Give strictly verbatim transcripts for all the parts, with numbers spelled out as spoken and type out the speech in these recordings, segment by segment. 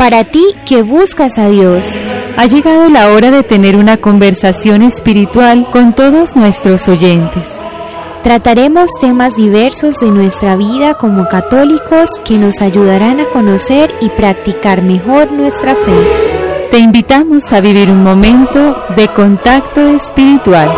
Para ti que buscas a Dios, ha llegado la hora de tener una conversación espiritual con todos nuestros oyentes. Trataremos temas diversos de nuestra vida como católicos que nos ayudarán a conocer y practicar mejor nuestra fe. Te invitamos a vivir un momento de contacto espiritual.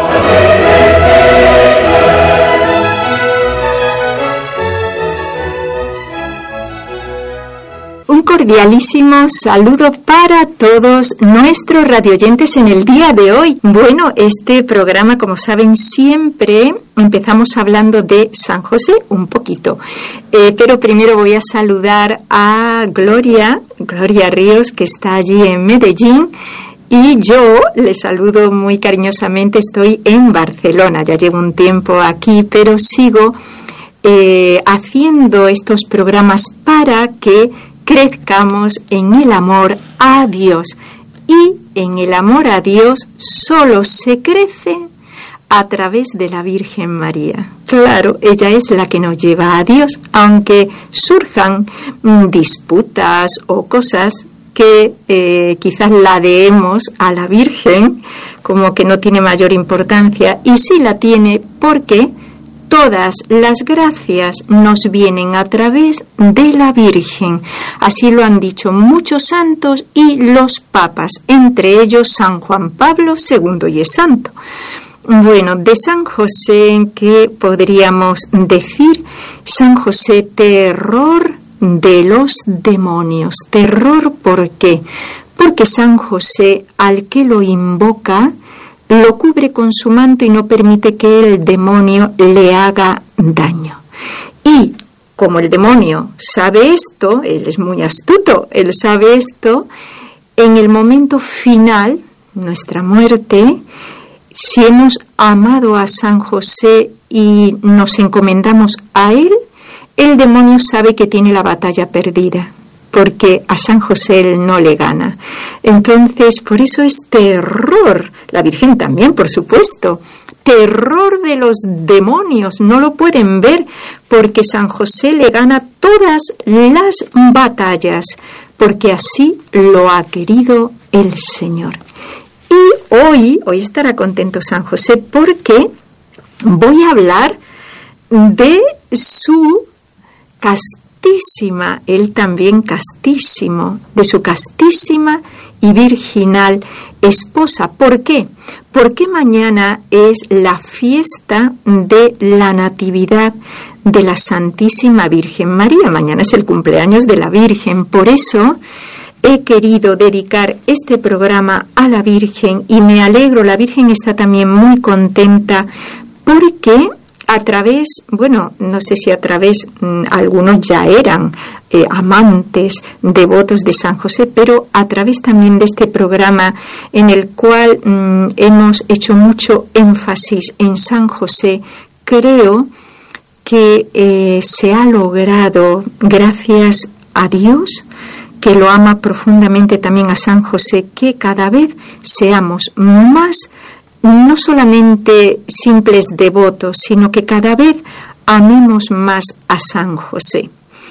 Un cordialísimo saludo para todos nuestros radioyentes en el día de hoy. Bueno, este programa, como saben, siempre empezamos hablando de San José un poquito. Eh, pero primero voy a saludar a Gloria, Gloria Ríos, que está allí en Medellín. Y yo le saludo muy cariñosamente, estoy en Barcelona. Ya llevo un tiempo aquí, pero sigo eh, haciendo estos programas para que crezcamos en el amor a Dios. Y en el amor a Dios solo se crece a través de la Virgen María. Claro, ella es la que nos lleva a Dios, aunque surjan mm, disputas o cosas que eh, quizás la demos a la Virgen, como que no tiene mayor importancia, y sí la tiene porque todas las gracias nos vienen a través de la Virgen. Así lo han dicho muchos santos y los papas, entre ellos San Juan Pablo segundo, y es santo. Bueno, de San José, ¿qué podríamos decir? San José, terror de los demonios. Terror, ¿por qué? Porque San José, al que lo invoca, lo cubre con su manto y no permite que el demonio le haga daño. Y como el demonio sabe esto, él es muy astuto, él sabe esto, en el momento final, nuestra muerte, si hemos amado a San José y nos encomendamos a él, el demonio sabe que tiene la batalla perdida, porque a San José él no le gana. Entonces, por eso es terror. La Virgen también, por supuesto. Terror de los demonios. No lo pueden ver porque San José le gana todas las batallas, porque así lo ha querido el Señor. Y hoy, hoy estará contento San José porque voy a hablar de su castísima, él también castísimo, de su castísima y virginal esposa. ¿Por qué? Porque mañana es la fiesta de la Natividad de la Santísima Virgen María. Mañana es el cumpleaños de la Virgen. Por eso he querido dedicar este programa a la Virgen y me alegro, la Virgen está también muy contenta porque a través, bueno, no sé si a través, mmm, algunos ya eran eh, amantes, devotos de San José, pero a través también de este programa en el cual mmm, hemos hecho mucho énfasis en San José, creo que eh, se ha logrado, gracias a Dios, que lo ama profundamente también a San José, que cada vez seamos más no solamente simples devotos, sino que cada vez amemos más a San José.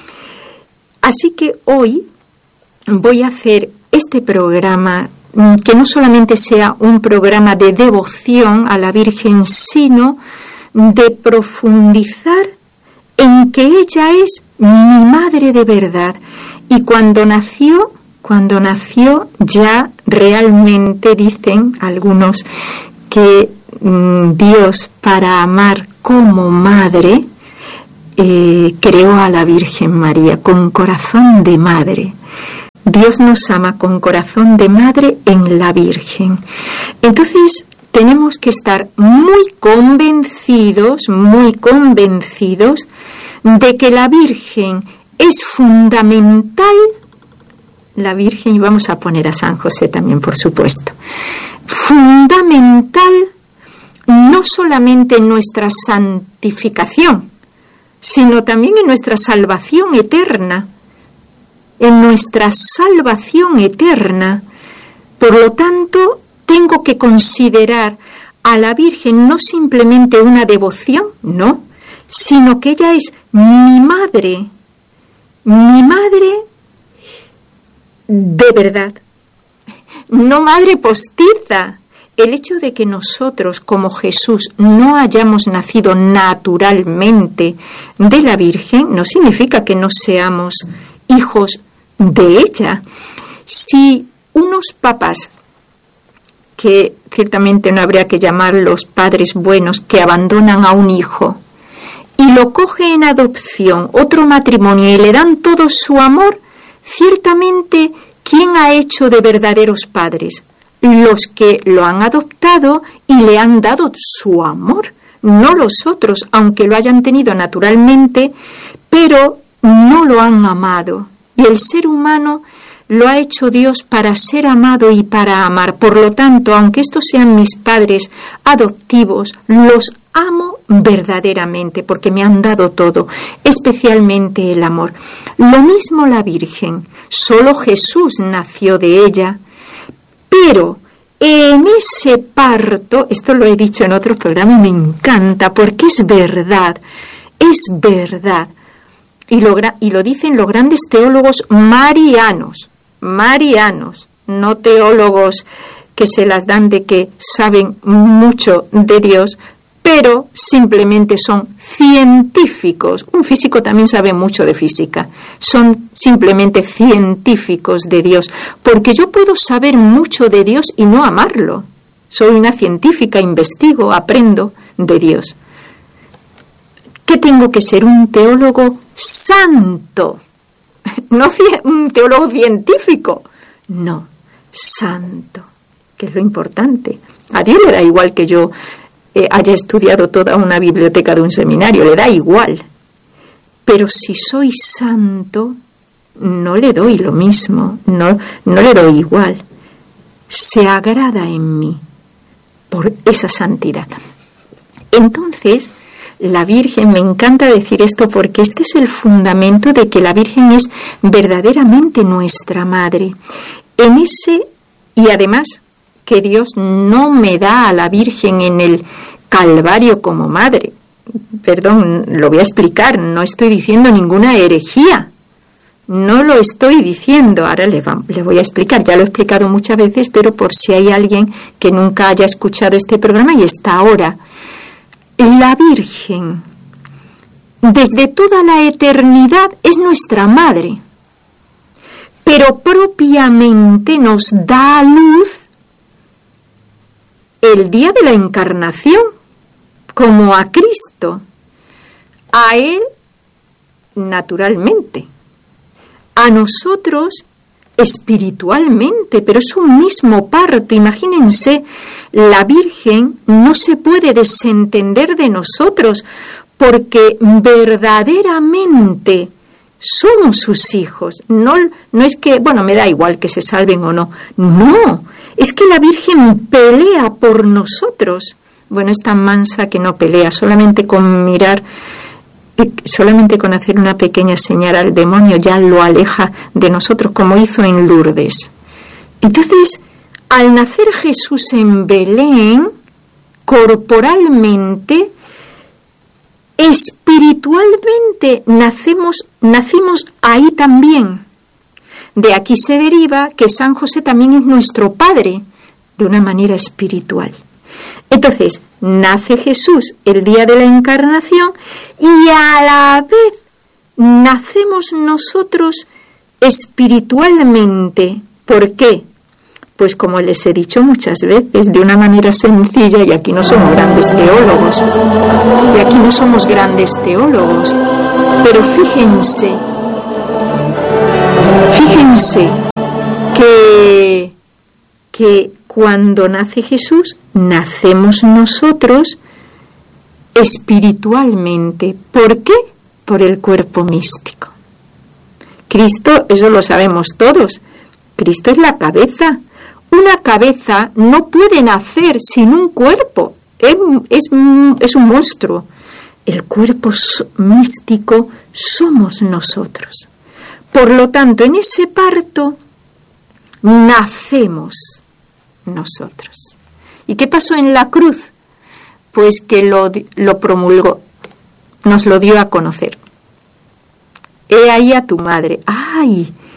Así que hoy voy a hacer este programa que no solamente sea un programa de devoción a la Virgen, sino de profundizar en que ella es mi madre de verdad. Y cuando nació, cuando nació ya realmente dicen algunos que mm, Dios, para amar como madre, eh, creó a la Virgen María con corazón de madre. Dios nos ama con corazón de madre en la Virgen. Entonces tenemos que estar muy convencidos, muy convencidos de que la Virgen es fundamental. La Virgen, y vamos a poner a San José también, por supuesto, fundamental no solamente en nuestra santificación, sino también en nuestra salvación eterna, en nuestra salvación eterna. Por lo tanto, tengo que considerar a la Virgen no simplemente una devoción, no, sino que ella es mi madre, mi madre de verdad, no madre postiza. El hecho de que nosotros, como Jesús, no hayamos nacido naturalmente de la Virgen, no significa que no seamos hijos de ella. Si unos papás, que ciertamente no habría que llamarlos padres buenos, que abandonan a un hijo y lo coge en adopción otro matrimonio y le dan todo su amor, ciertamente, ¿quién ha hecho de verdaderos padres? Los que lo han adoptado y le han dado su amor, no los otros, aunque lo hayan tenido naturalmente, pero no lo han amado. Y el ser humano lo ha hecho Dios para ser amado y para amar. Por lo tanto, aunque estos sean mis padres adoptivos, los amo verdaderamente porque me han dado todo, especialmente el amor. Lo mismo la Virgen, solo Jesús nació de ella, pero en ese parto, esto lo he dicho en otros programas y me encanta porque es verdad, es verdad. Y lo, y lo dicen los grandes teólogos marianos, marianos, no teólogos que se las dan de que saben mucho de Dios, pero simplemente son científicos. Un físico también sabe mucho de física. Son simplemente científicos de Dios, porque yo puedo saber mucho de Dios y no amarlo. Soy una científica, investigo, aprendo de Dios. ¿Qué tengo que ser? Un teólogo santo, no un teólogo científico, no, santo, que es lo importante. A Dios le da igual que yo eh, haya estudiado toda una biblioteca de un seminario, le da igual. Pero si soy santo, no le doy lo mismo, no, no le doy igual. Se agrada en mí por esa santidad. Entonces, la Virgen, me encanta decir esto porque este es el fundamento de que la Virgen es verdaderamente nuestra madre. En ese, y además que Dios no me da a la Virgen en el Calvario como madre. Perdón, lo voy a explicar, no estoy diciendo ninguna herejía. No lo estoy diciendo, ahora le, va, le voy a explicar, ya lo he explicado muchas veces, pero por si hay alguien que nunca haya escuchado este programa y está ahora. La Virgen, desde toda la eternidad, es nuestra madre, pero propiamente nos da a luz el día de la encarnación, como a Cristo, a Él naturalmente, a nosotros espiritualmente, pero es un mismo parto. Imagínense, la Virgen no se puede desentender de nosotros porque verdaderamente somos sus hijos. No, no es que, bueno, me da igual que se salven o no. No, es que la Virgen pelea por nosotros. Bueno, es tan mansa que no pelea, solamente con mirar, solamente con hacer una pequeña señal al demonio ya lo aleja de nosotros, como hizo en Lourdes. Entonces, al nacer Jesús en Belén, corporalmente, espiritualmente nacemos, nacimos ahí también. De aquí se deriva que San José también es nuestro padre, de una manera espiritual. Entonces, nace Jesús el día de la encarnación y a la vez nacemos nosotros espiritualmente. ¿Por qué? Pues como les he dicho muchas veces, de una manera sencilla, y aquí no somos grandes teólogos, y aquí no somos grandes teólogos, pero fíjense, fíjense que, que cuando nace Jesús, nacemos nosotros espiritualmente. ¿Por qué? Por el cuerpo místico. Cristo, eso lo sabemos todos, Cristo es la cabeza. Una cabeza no puede nacer sin un cuerpo, es, es, es un monstruo. El cuerpo místico somos nosotros. Por lo tanto, en ese parto nacemos nosotros. ¿Y qué pasó en la cruz? Pues que lo, lo promulgó, nos lo dio a conocer. He ahí a tu madre. ¡Ay!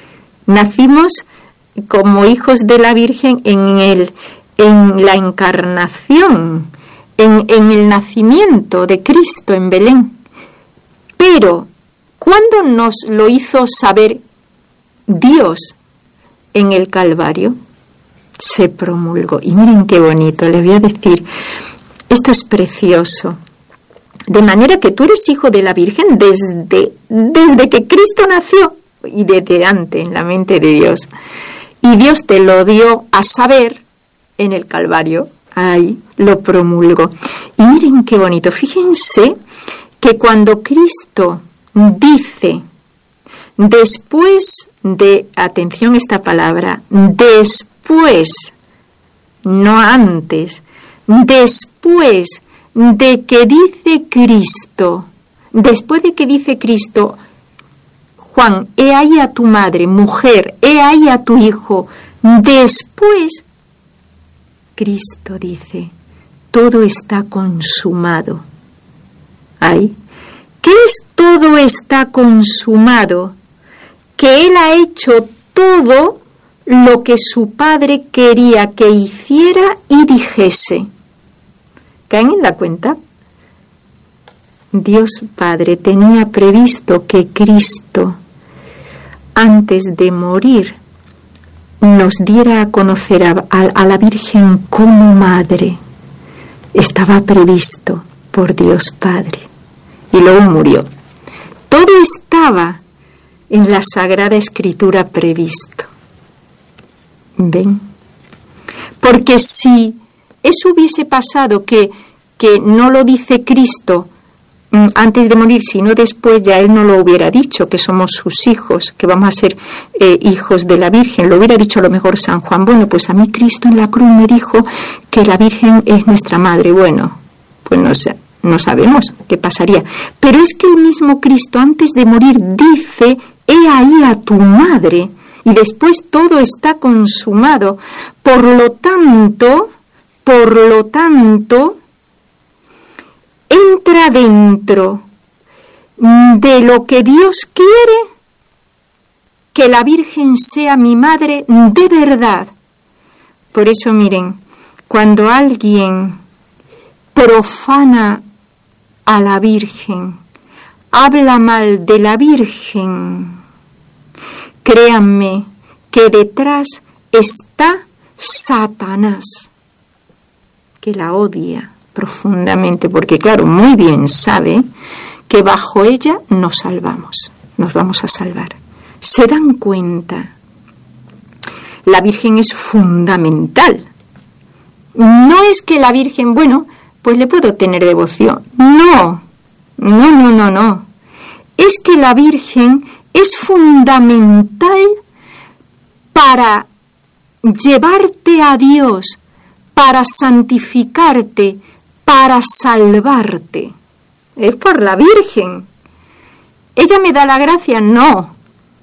Nacimos como hijos de la Virgen en el, en la encarnación, en, en el nacimiento de Cristo en Belén. Pero, ¿cuándo nos lo hizo saber Dios? En el Calvario. Se promulgó. Y miren qué bonito, les voy a decir, esto es precioso. De manera que tú eres hijo de la Virgen desde, desde que Cristo nació y desde antes en la mente de Dios. Y Dios te lo dio a saber en el Calvario. Ahí lo promulgó. Y miren qué bonito. Fíjense que cuando Cristo dice, después de, atención esta palabra, después, Después, no antes, después de que dice Cristo, después de que dice Cristo, Juan, he ahí a tu madre, mujer, he ahí a tu hijo, después, Cristo dice, todo está consumado. ¿Ay? ¿Qué es todo está consumado? Que Él ha hecho todo lo que su Padre quería que hiciera y dijese. ¿Caen en la cuenta? Dios Padre tenía previsto que Cristo, antes de morir, nos diera a conocer a, a, a la Virgen como Madre. Estaba previsto por Dios Padre. Y luego murió. Todo estaba en la Sagrada Escritura previsto. ¿Ven? Porque si eso hubiese pasado, que, que no lo dice Cristo mm, antes de morir, sino después, ya Él no lo hubiera dicho, que somos sus hijos, que vamos a ser eh, hijos de la Virgen. Lo hubiera dicho a lo mejor San Juan. Bueno, pues a mí Cristo en la cruz me dijo que la Virgen es nuestra madre. Bueno, pues no sé, no sabemos qué pasaría. Pero es que el mismo Cristo antes de morir dice, he ahí a tu madre. Y después todo está consumado. Por lo tanto, por lo tanto, entra dentro de lo que Dios quiere, que la Virgen sea mi madre de verdad. Por eso, miren, cuando alguien profana a la Virgen, habla mal de la Virgen, créanme que detrás está Satanás, que la odia profundamente, porque claro, muy bien sabe que bajo ella nos salvamos, nos vamos a salvar. ¿Se dan cuenta? La Virgen es fundamental. No es que la Virgen, bueno, pues le puedo tener devoción. No, no, no, no, no. Es que la Virgen es fundamental para llevarte a Dios, para santificarte, para salvarte. Es por la Virgen. ¿Ella me da la gracia? No.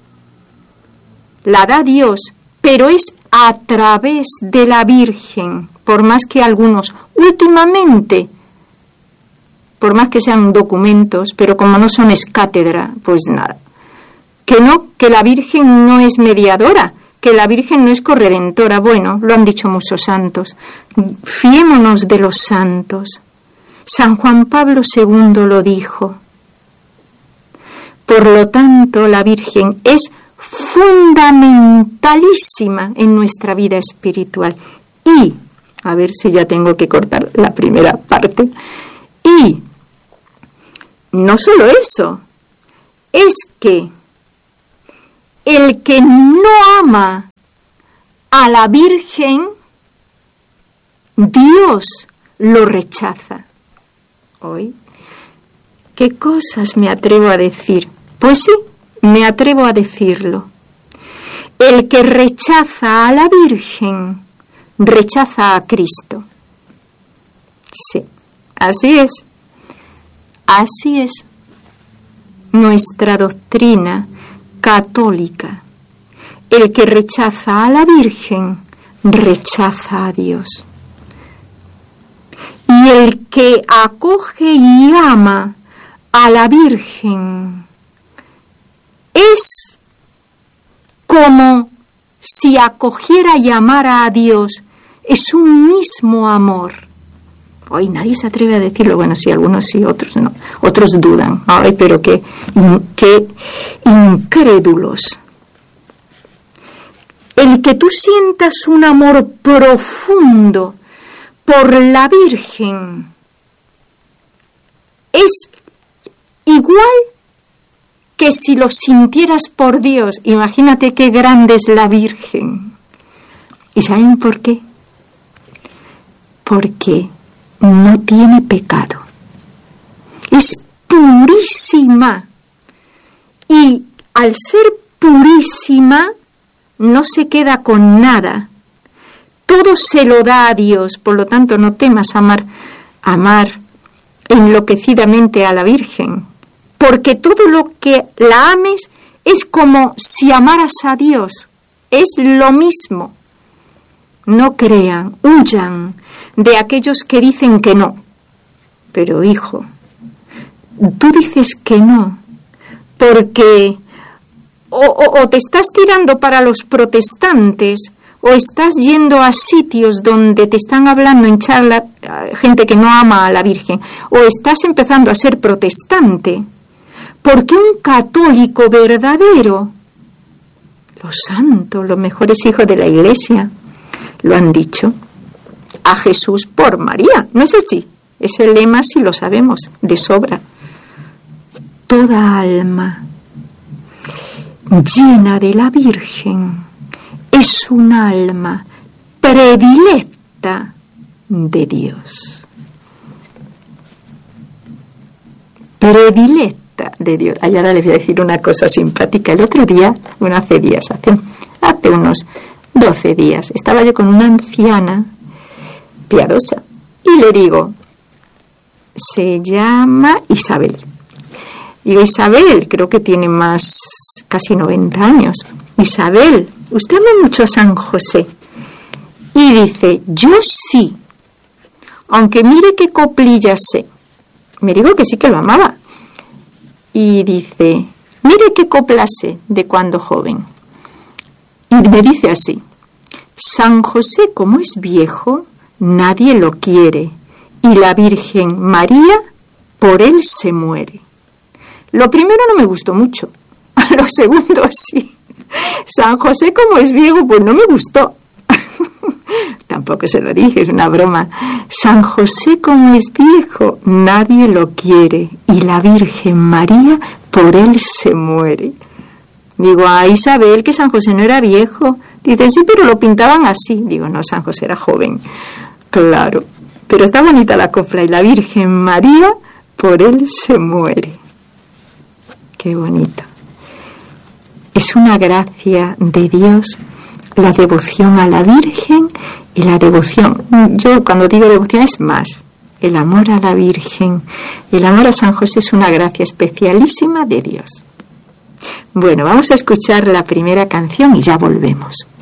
La da Dios, pero es a través de la Virgen, por más que algunos, últimamente, por más que sean documentos, pero como no son es cátedra, pues nada. Que no, que la Virgen no es mediadora, que la Virgen no es corredentora. Bueno, lo han dicho muchos santos. Fiémonos de los santos. San Juan Pablo segundo lo dijo. Por lo tanto, la Virgen es fundamentalísima en nuestra vida espiritual. Y, a ver si ya tengo que cortar la primera parte, y no solo eso, es que el que no ama a la Virgen, Dios lo rechaza. ¿Hoy? ¿Qué cosas me atrevo a decir? Pues sí, me atrevo a decirlo. El que rechaza a la Virgen, rechaza a Cristo. Sí, así es. Así es nuestra doctrina católica. El que rechaza a la Virgen, rechaza a Dios. Y el que acoge y ama a la Virgen es como si acogiera y amara a Dios. Es un mismo amor. Hoy nadie se atreve a decirlo. Bueno, sí, algunos sí, otros no. Otros dudan. Ay, pero qué, qué incrédulos. El que tú sientas un amor profundo por la Virgen es igual que si lo sintieras por Dios. Imagínate qué grande es la Virgen. ¿Y saben por qué? Porque no tiene pecado. Es purísima. Y al ser purísima, no se queda con nada. Todo se lo da a Dios. Por lo tanto, no temas amar, amar enloquecidamente a la Virgen. Porque todo lo que la ames es como si amaras a Dios. Es lo mismo. No crean, huyan de aquellos que dicen que no. Pero, hijo, tú dices que no porque o, o, o te estás tirando para los protestantes o estás yendo a sitios donde te están hablando en charla gente que no ama a la Virgen, o estás empezando a ser protestante, porque un católico verdadero, los santos, los mejores hijos de la Iglesia, lo han dicho, a Jesús por María, ¿no es así? Ese lema sí lo sabemos de sobra. Toda alma llena de la Virgen es un alma predilecta de Dios. Predilecta de Dios. Ay, ahora les voy a decir una cosa simpática. El otro día, bueno, hace días, hace, hace unos doce días, estaba yo con una anciana piadosa y le digo, se llama Isabel. Digo, Isabel, creo que tiene más, casi noventa años. Isabel, usted ama mucho a San José. Y dice, yo sí, aunque mire qué coplillas sé. Me digo que sí que lo amaba. Y dice, mire qué coplas sé de cuando joven. Y me dice así, San José, como es viejo, nadie lo quiere, y la Virgen María por él se muere. Lo primero no me gustó mucho, lo segundo sí. San José, como es viejo, pues no me gustó. Tampoco se lo dije, es una broma. San José, como es viejo, nadie lo quiere, y la Virgen María por él se muere. Digo, a Isabel, que San José no era viejo. Dice, sí, pero lo pintaban así. Digo, no, San José era joven. Claro, pero está bonita la copla, y la Virgen María por él se muere. Qué bonito. Es una gracia de Dios la devoción a la Virgen y la devoción. Yo cuando digo devoción es más. El amor a la Virgen, el amor a San José es una gracia especialísima de Dios. Bueno, vamos a escuchar la primera canción y ya volvemos.